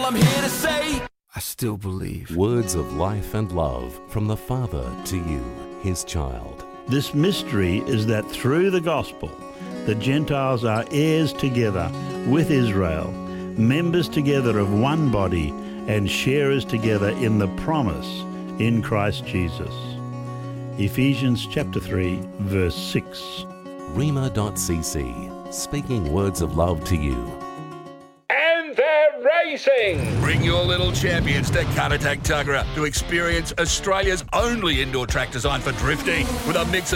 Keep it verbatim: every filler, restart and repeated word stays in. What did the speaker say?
I'm here to say, I still believe. Words of life and love from the Father to you, his child. This mystery is that through the gospel, the Gentiles are heirs together with Israel, members together of one body, and sharers together in the promise in Christ Jesus. Ephesians chapter three, verse six. Rhema dot c c, speaking words of love to you. And they're racing! Bring your little champions to Caratak Tuggerah to experience Australia's only indoor track designed for drifting with a mix of